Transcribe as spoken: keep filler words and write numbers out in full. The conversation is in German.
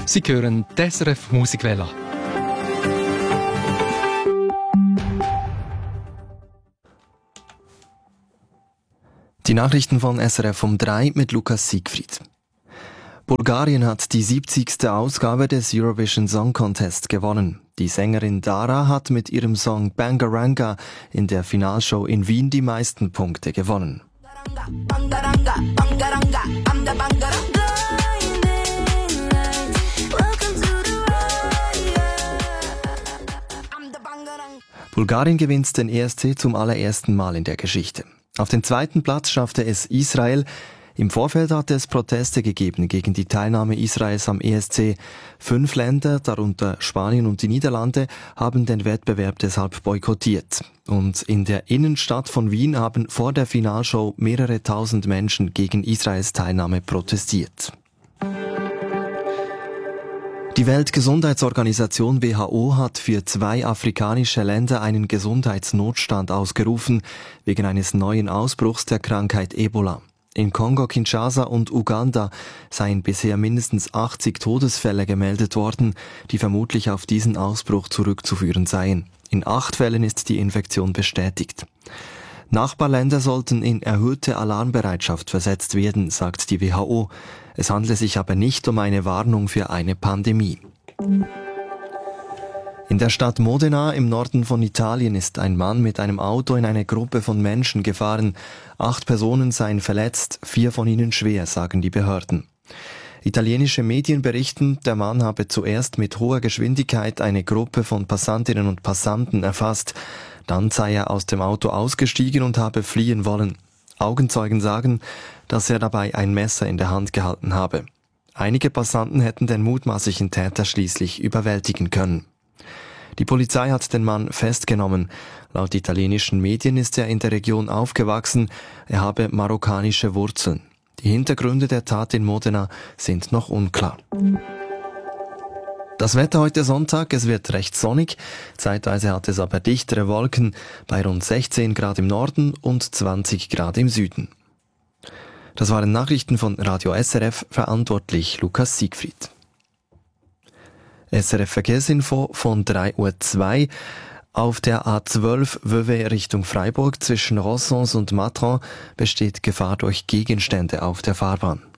Sie hören die S R F Musikwelle. Die Nachrichten von S R F um drei mit Lukas Siegfried. Bulgarien hat die siebzigste Ausgabe des Eurovision Song Contest gewonnen. Die Sängerin Dara hat mit ihrem Song Bangaranga in der Finalshow in Wien die meisten Punkte gewonnen. Bulgarien gewinnt den E S C zum allerersten Mal in der Geschichte. Auf den zweiten Platz schaffte es Israel. Im Vorfeld hat es Proteste gegeben gegen die Teilnahme Israels am E S C. Fünf Länder, darunter Spanien und die Niederlande, haben den Wettbewerb deshalb boykottiert. Und in der Innenstadt von Wien haben vor der Finalshow mehrere tausend Menschen gegen Israels Teilnahme protestiert. Die Weltgesundheitsorganisation W H O hat für zwei afrikanische Länder einen Gesundheitsnotstand ausgerufen, wegen eines neuen Ausbruchs der Krankheit Ebola. In Kongo-Kinshasa und Uganda seien bisher mindestens achtzig Todesfälle gemeldet worden, die vermutlich auf diesen Ausbruch zurückzuführen seien. In acht Fällen ist die Infektion bestätigt. Nachbarländer sollten in erhöhte Alarmbereitschaft versetzt werden, sagt die W H O. Es handle sich aber nicht um eine Warnung für eine Pandemie. In der Stadt Modena im Norden von Italien ist ein Mann mit einem Auto in eine Gruppe von Menschen gefahren. Acht Personen seien verletzt, vier von ihnen schwer, sagen die Behörden. Italienische Medien berichten, der Mann habe zuerst mit hoher Geschwindigkeit eine Gruppe von Passantinnen und Passanten erfasst. Dann sei er aus dem Auto ausgestiegen und habe fliehen wollen. Augenzeugen sagen, dass er dabei ein Messer in der Hand gehalten habe. Einige Passanten hätten den mutmaßlichen Täter schließlich überwältigen können. Die Polizei hat den Mann festgenommen. Laut italienischen Medien ist er in der Region aufgewachsen. Er habe marokkanische Wurzeln. Die Hintergründe der Tat in Modena sind noch unklar. Das Wetter heute Sonntag, es wird recht sonnig. Zeitweise hat es aber dichtere Wolken bei rund sechzehn Grad im Norden und zwanzig Grad im Süden. Das waren Nachrichten von Radio S R F, verantwortlich Lukas Siegfried. S R F Verkehrsinfo von drei Uhr zwei. Auf der A zwölf Vevey Richtung Freiburg zwischen Rossons und Matron besteht Gefahr durch Gegenstände auf der Fahrbahn.